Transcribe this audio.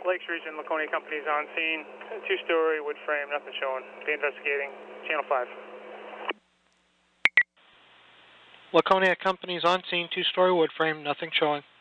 Lakes Region, Laconia Company's on scene. Two-story wood frame, nothing showing. Be investigating. Channel 5. Laconia Company's on scene, two-story wood frame, nothing showing.